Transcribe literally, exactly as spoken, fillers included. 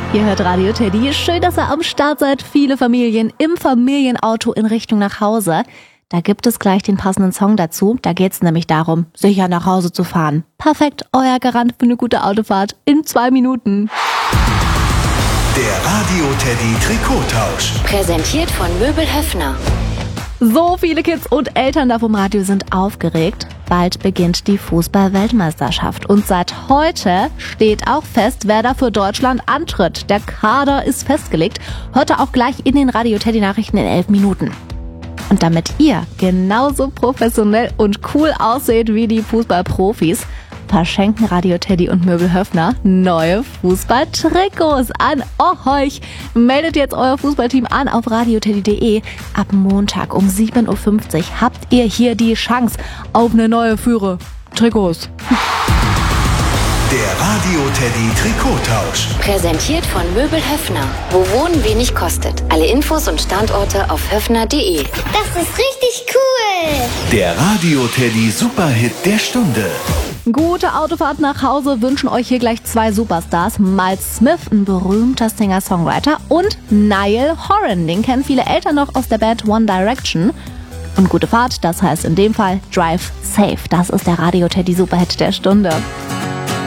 Ihr hört Radio Teddy. Schön, dass ihr am Start seid. Viele Familien im Familienauto in Richtung nach Hause. Da gibt es gleich den passenden Song dazu. Da geht es nämlich darum, sicher nach Hause zu fahren. Perfekt, euer Garant für eine gute Autofahrt in zwei Minuten. Der Radio Teddy Trikottausch. Präsentiert von Möbel Höffner. So viele Kids und Eltern da vom Radio sind aufgeregt. Bald beginnt die Fußball-Weltmeisterschaft. Und seit heute steht auch fest, wer da für Deutschland antritt. Der Kader ist festgelegt. Hört ihr auch gleich in den Radio Teddy Nachrichten in elf Minuten. Und damit ihr genauso professionell und cool ausseht wie die Fußballprofis, verschenken Radio Teddy und Möbel Höffner neue Fußballtrikots an euch. Meldet jetzt euer Fußballteam an auf radioteddy punkt de. Ab Montag um sieben Uhr fünfzig habt ihr hier die Chance auf eine neue Führe. Trikots. Der Radio Teddy Trikottausch. Präsentiert von Möbel Höffner. Wo Wohnen wenig kostet. Alle Infos und Standorte auf höffner punkt de. Das ist richtig cool. Der Radio Teddy Superhit der Stunde. Gute Autofahrt nach Hause wünschen euch hier gleich zwei Superstars. Miles Smith, ein berühmter Singer-Songwriter, und Niall Horan, den kennen viele Eltern noch aus der Band One Direction. Und gute Fahrt, das heißt in dem Fall Drive Safe. Das ist der Radio Teddy Superhit der Stunde.